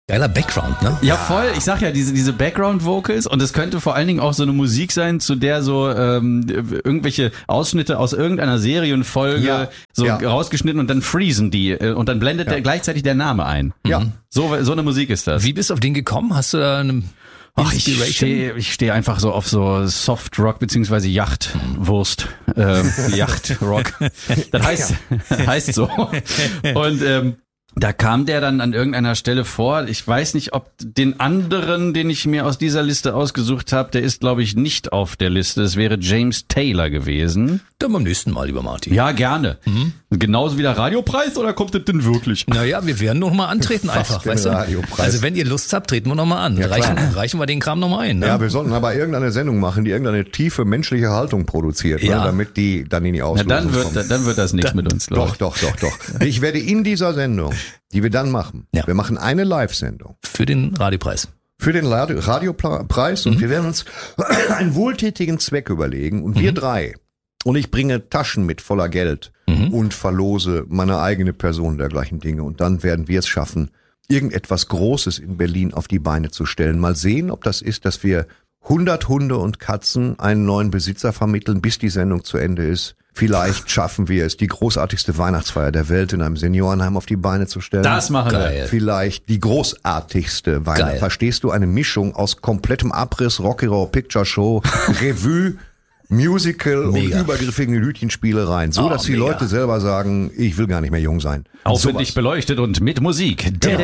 Geiler Background, ne? Ja, voll. Ich sag ja, diese Background-Vocals, und es könnte vor allen Dingen auch so eine Musik sein, zu der so irgendwelche Ausschnitte aus irgendeiner Serienfolge rausgeschnitten und dann freezen die und dann blendet gleichzeitig der Name ein. Ja. So eine Musik ist das. Wie bist du auf den gekommen? Hast du da eine Inspiration? Ich stehe einfach so auf so Soft Rock beziehungsweise Yachtwurst, Yachtrock. Das heißt so. Und da kam der dann an irgendeiner Stelle vor. Ich weiß nicht, ob den anderen, den ich mir aus dieser Liste ausgesucht habe, der ist, glaube ich, nicht auf der Liste. Es wäre James Taylor gewesen. Dann beim nächsten Mal, lieber Martin. Ja, gerne. Genauso wie der Radiopreis, oder kommt das denn wirklich? Naja, wir werden noch mal antreten einfach, weißt du? Radiopreis. Also wenn ihr Lust habt, treten wir noch mal an. Ja, reichen wir den Kram noch mal ein. Ne? Ja, wir sollten aber irgendeine Sendung machen, die irgendeine tiefe menschliche Haltung produziert, ne, damit die dann in die Auslosung kommt. Dann wird das nichts mit uns, glaube ich. Doch. Ich werde in dieser Sendung, die wir dann machen, wir machen eine Live-Sendung. Für den Radiopreis. Für den Radiopreis und wir werden uns einen wohltätigen Zweck überlegen und wir drei. Und ich bringe Taschen mit voller Geld und verlose meine eigene Person dergleichen Dinge. Und dann werden wir es schaffen, irgendetwas Großes in Berlin auf die Beine zu stellen. Mal sehen, ob das ist, dass wir 100 Hunde und Katzen einen neuen Besitzer vermitteln, bis die Sendung zu Ende ist. Vielleicht schaffen wir es, die großartigste Weihnachtsfeier der Welt in einem Seniorenheim auf die Beine zu stellen. Das machen wir. Vielleicht die großartigste Weihnacht. Geil. Verstehst du? Eine Mischung aus komplettem Abriss, Rocky Horror Picture Show, Revue, Musical und übergriffigen Hütchenspielereien. So, dass die Leute selber sagen, ich will gar nicht mehr jung sein. Aufwendig beleuchtet und mit Musik. Das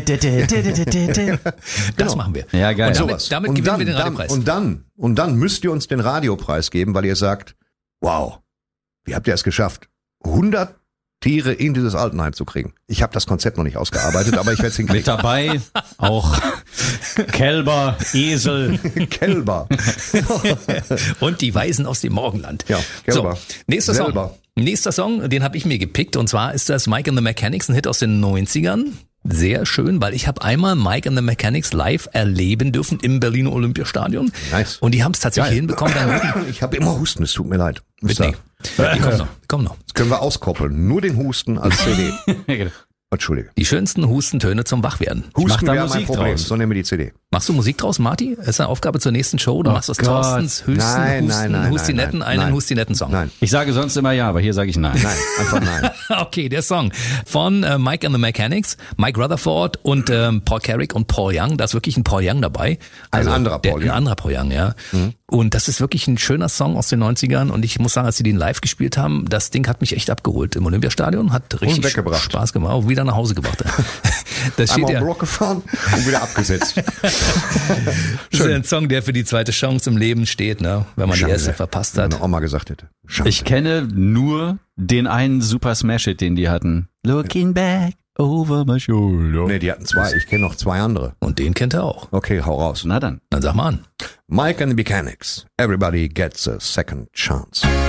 machen wir. Ja, geil. Und damit gewinnen wir den Radiopreis. Und dann müsst ihr uns den Radiopreis geben, weil ihr sagt, wow, wie habt ihr es geschafft, 100 Tiere in dieses Altenheim zu kriegen? Ich habe das Konzept noch nicht ausgearbeitet, aber ich werde es hinkriegen. Mit dabei auch Kälber, Esel. Kälber. Und die Weisen aus dem Morgenland. Ja, Kälber. So, nächster Song, den habe ich mir gepickt, und zwar ist das Mike and the Mechanics, ein Hit aus den 90ern. Sehr schön, weil ich habe einmal Mike and the Mechanics live erleben dürfen im Berliner Olympiastadion. Nice. Und die haben es tatsächlich hinbekommen. Ich habe immer Husten, es tut mir leid. Die kommen noch. Das können wir auskoppeln. Nur den Husten als CD. Entschuldige. Die schönsten Hustentöne zum Wachwerden. Husten wäre mein Musik Problem, draus. so nehmen wir die CD. Machst du Musik draus, Marty? Das ist eine Aufgabe zur nächsten Show. Du machst aus Thorstens Hustinetten einen Hustinetten-Song. Nein. Ich sage sonst immer ja, aber hier sage ich nein. Nein, einfach nein. Okay, der Song von Mike and the Mechanics, Mike Rutherford und Paul Carrick und Paul Young. Da ist wirklich ein Paul Young dabei. Ein anderer Paul Young. Ein anderer Paul Young, ja. Und das ist wirklich ein schöner Song aus den 90ern. Und ich muss sagen, als sie den live gespielt haben, das Ding hat mich echt abgeholt im Olympiastadion. Hat richtig Spaß gemacht. Auch wieder nach Hause gebracht. Das steht Einmal Block gefahren und wieder abgesetzt. Das ist ein Song, der für die zweite Chance im Leben steht, ne? Wenn man die erste verpasst hat. Wenn Oma gesagt hätte. Schande. Ich kenne nur den einen Super Smash-Hit, den die hatten. Looking back over my shoulder. Nee, die hatten zwei. Ich kenne noch zwei andere. Und den kennt er auch. Okay, hau raus. Na dann. Dann sag mal an. Mike and the Mechanics. Everybody gets a second chance.